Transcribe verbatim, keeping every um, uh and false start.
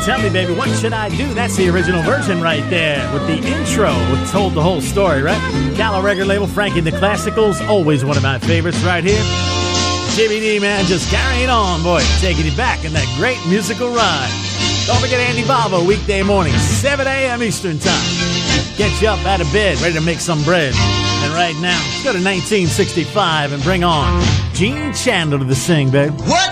Tell me, baby, what should I do? That's the original version right there with the intro. It told the whole story, right? Gallo record label, Frankie and the Classicals, always one of my favorites right here. Jimmy D, man, just carrying on, boy, taking you back in that great musical ride. Don't forget Andy Bavo, weekday morning, seven a.m. Eastern Time. Get you up out of bed, ready to make some bread. And right now, let's go to nineteen sixty-five and bring on Gene Chandler to the sing, babe. What